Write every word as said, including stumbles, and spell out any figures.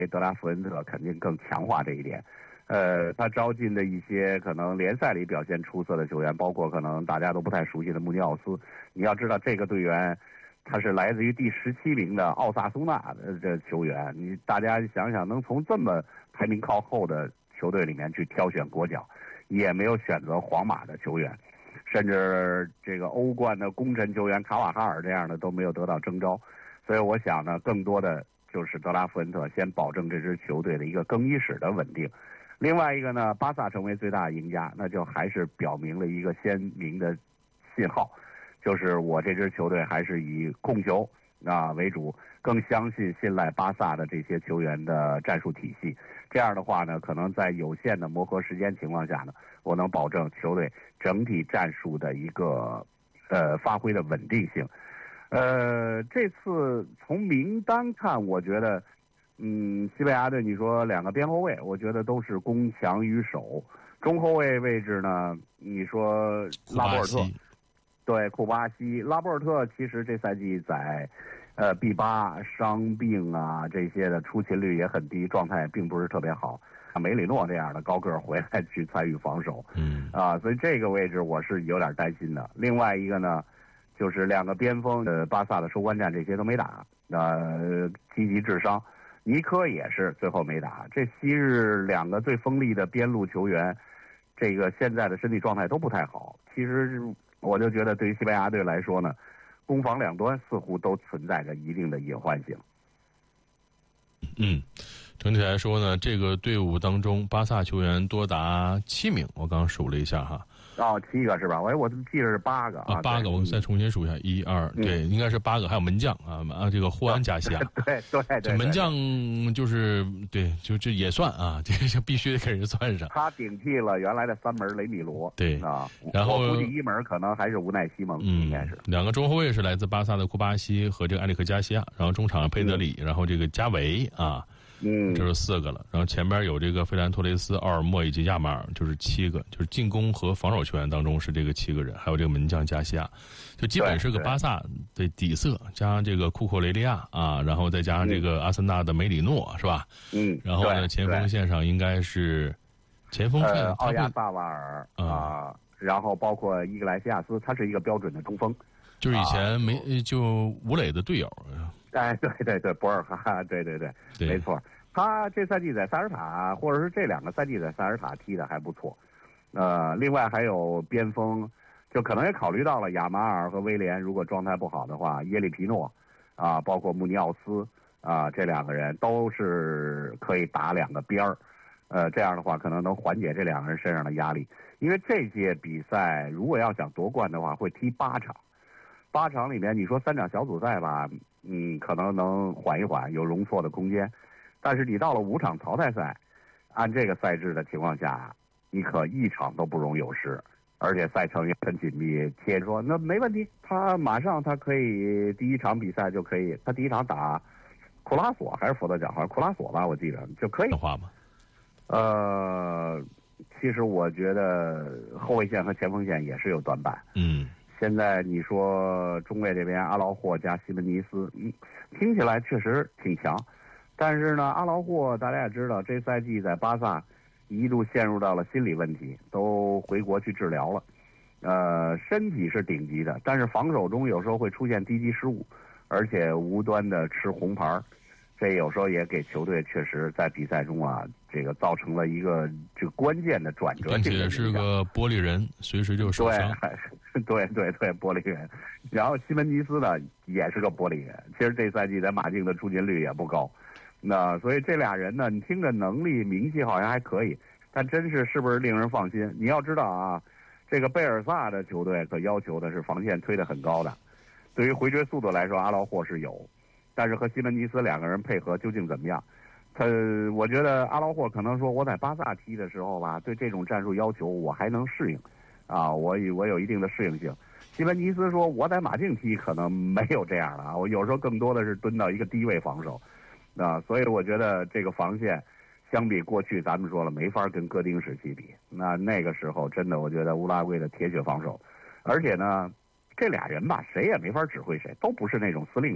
德拉福恩特肯定更强化这一点。呃，他招进的一些可能联赛里表现出色的球员，包括可能大家都不太熟悉的穆尼奥斯。你要知道，这个队员他是来自于第十七名的奥萨苏纳的这球员。你大家想想，能从这么排名靠后的球队里面去挑选国脚，也没有选择皇马的球员，甚至这个欧冠的功臣球员卡瓦哈尔这样的都没有得到征召。所以我想呢，更多的就是德拉福恩特先保证这支球队的一个更衣室的稳定。另外一个呢，巴萨成为最大赢家，那就还是表明了一个鲜明的信号，就是我这支球队还是以控球啊为主，更相信信赖巴萨的这些球员的战术体系。这样的话呢，可能在有限的磨合时间情况下呢，我能保证球队整体战术的一个呃发挥的稳定性。呃，这次从名单看，我觉得。嗯，西班牙队你说两个边后卫，我觉得都是攻强于守。中后卫位置呢，你说拉波尔特，对，库巴西。拉波尔特其实这赛季在呃 B 八伤病啊这些的出勤率也很低，状态并不是特别好。梅里诺这样的高个儿回来去参与防守，嗯啊，所以这个位置我是有点担心的。另外一个呢，就是两个边锋的巴萨的收官战这些都没打，呃，积极致伤。尼科也是最后没打，这昔日两个最锋利的边路球员，这个现在的身体状态都不太好。其实我就觉得，对于西班牙队来说呢，攻防两端似乎都存在着一定的隐患性。 嗯，整体来说呢，这个队伍当中，巴萨球员多达七名，我刚数了一下哈。 哦，七个是吧？我我记得是八个啊，八个，我们再重新数一下，一二，对，应该是八个，还有门将啊啊，这个霍安加西亚， 对对对， 这门将就是对，就这也算啊，这个必须得给人算上。 他顶替了原来的三门雷米罗， 对啊， 然后我估计一门可能还是乌奈西蒙，应该是两个中后卫是来自巴萨的库巴西和这个埃里克加西亚，然后中场佩德里，然后这个加维啊。 嗯， 这是四个了，然后前边有这个费兰托雷斯、奥尔莫以及亚马尔，就是七个，就是进攻和防守球员当中是这个七个人，还有这个门将加西亚，就基本是个巴萨的底色，加上这个库库雷利亚啊，然后再加上这个阿森纳的梅里诺，是吧？ 嗯， 然后呢，前锋线上应该是前锋线呃奥亚萨瓦尔啊，然后包括伊格莱西亚斯，他是一个标准的中锋， 就是以前没、啊、就吴磊的队友。 哎，对对对，博尔哈，对对对， 对没错。他这赛季在塞尔塔，或者是这两个赛季在塞尔塔踢的还不错。呃，另外还有边锋，就可能也考虑到了亚马尔和威廉，如果状态不好的话，耶利皮诺啊，包括穆尼奥斯啊，这两个人都是可以打两个边儿。呃，这样的话可能能缓解这两个人身上的压力。因为这届比赛如果要想夺冠的话，会踢八场。八场里面，你说三场小组赛吧，嗯，可能能缓一缓，有容错的空间。但是你到了五场淘汰赛，按这个赛制的情况下，你可一场都不容有失，而且赛程也很紧密。贴说那没问题，他马上他可以第一场比赛就可以，他第一场打库拉索还是佛得角，好像库拉索吧，我记得就可以。 话吗？ 呃，其实我觉得后卫线和前锋线也是有短板。 嗯。 现在你说中卫这边阿劳霍加西门尼斯，嗯，听起来确实挺强，但是呢，阿劳霍大家也知道，这赛季在巴萨一度陷入到了心理问题，都回国去治疗了。呃，身体是顶级的，但是防守中有时候会出现低级失误，而且无端的吃红牌，这有时候也给球队确实在比赛中啊，这个造成了一个这个关键的转折性的， 并且是个玻璃人，随时就受伤。 对对对，玻璃人。然后西门尼斯呢也是个玻璃人，其实这赛季在马竞的出勤率也不高。那所以这俩人呢，你听着能力名气好像还可以，但真是是不是令人放心？你要知道啊，这个贝尔萨的球队可要求的是防线推得很高的。对于回追速度来说，阿劳霍是有，但是和西门尼斯两个人配合究竟怎么样？他我觉得阿劳霍可能说我在巴萨踢的时候吧，对这种战术要求我还能适应。啊，我有我有一定的适应性。西门尼斯说我在马竞踢可能没有这样的啊，我有时候更多的是蹲到一个低位防守，啊，所以我觉得这个防线相比过去咱们说了没法跟戈丁时期比。那那个时候真的我觉得乌拉圭的铁血防守，而且呢，这俩人吧谁也没法指挥谁，都不是那种司令。